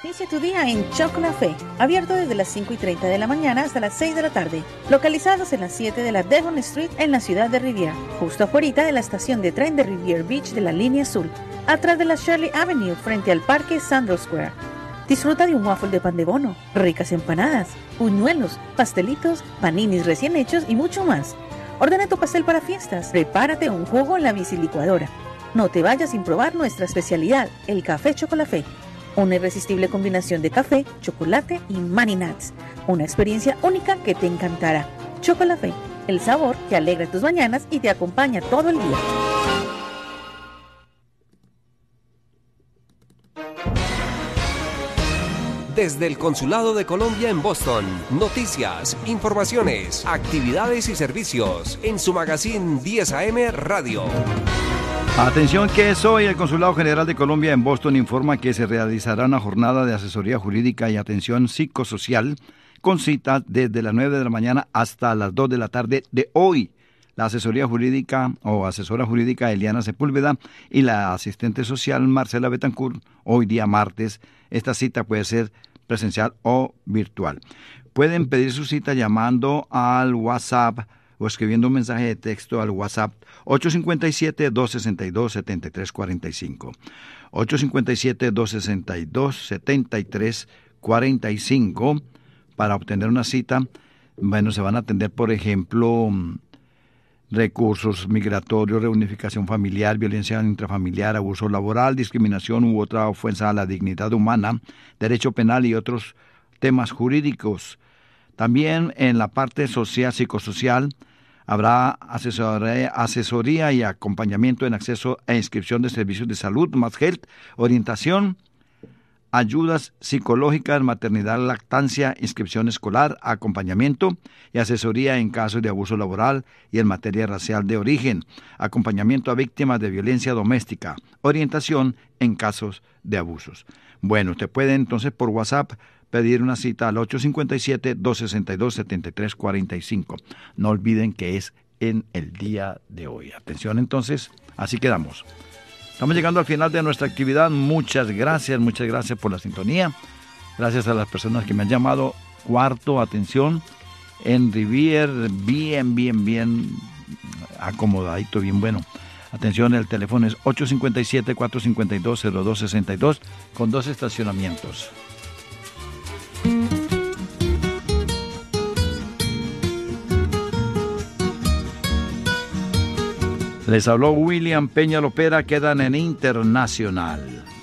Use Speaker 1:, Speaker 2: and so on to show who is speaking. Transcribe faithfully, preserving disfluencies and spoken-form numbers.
Speaker 1: Inicia tu día en Chocolafé, abierto desde las cinco y treinta de la mañana hasta las seis de la tarde. Localizados en las siete de la Devon Street en la ciudad de Riviera, justo afuera de la estación de tren de Riviera Beach de la línea azul, atrás de la Shirley Avenue frente al parque Sandro Square. Disfruta de un waffle de pan de bono, ricas empanadas, buñuelos, pastelitos, paninis recién hechos y mucho más. Ordena tu pastel para fiestas, prepárate un jugo en la bicilicuadora. No te vayas sin probar nuestra especialidad, el café Chocolafé. Una irresistible combinación de café, chocolate y Mani Nuts. Una experiencia única que te encantará. Chocolafé, el sabor que alegra tus mañanas y te acompaña todo el día.
Speaker 2: Desde el Consulado de Colombia en Boston, noticias, informaciones, actividades y servicios en su magazine diez A M Radio.
Speaker 3: Atención que es hoy el Consulado General de Colombia en Boston informa que se realizará una jornada de asesoría jurídica y atención psicosocial con citas desde las nueve de la mañana hasta las dos de la tarde de hoy. La asesoría jurídica o asesora jurídica Eliana Sepúlveda y la asistente social Marcela Betancourt, hoy día martes. Esta cita puede ser presencial o virtual. Pueden pedir su cita llamando al WhatsApp o escribiendo un mensaje de texto al WhatsApp ocho cinco siete, dos seis dos, siete tres cuatro cinco. ocho cinco siete, dos seis dos, siete tres cuatro cinco para obtener una cita. Bueno, se van a atender, por ejemplo, recursos migratorios, reunificación familiar, violencia intrafamiliar, abuso laboral, discriminación u otra ofensa a la dignidad humana, derecho penal y otros temas jurídicos. También en la parte social, psicosocial, habrá asesoría, asesoría y acompañamiento en acceso e inscripción de servicios de salud, más health, orientación, ayudas psicológicas, maternidad, lactancia, inscripción escolar, acompañamiento y asesoría en casos de abuso laboral y en materia racial de origen, acompañamiento a víctimas de violencia doméstica, orientación en casos de abusos. Bueno, usted puede entonces por WhatsApp pedir una cita al ocho cinco siete, dos seis dos, siete tres cuatro cinco. No olviden que es en el día de hoy. Atención entonces, así quedamos. Estamos llegando al final de nuestra actividad. Muchas gracias, muchas gracias por la sintonía. Gracias a las personas que me han llamado. Cuarto, atención, en Rivier, bien, bien, bien acomodadito, bien bueno. Atención, el teléfono es ocho cinco siete, cuatro cinco dos, cero dos seis dos con dos estacionamientos. Les habló William Peña Lopera, quedan en Internacional.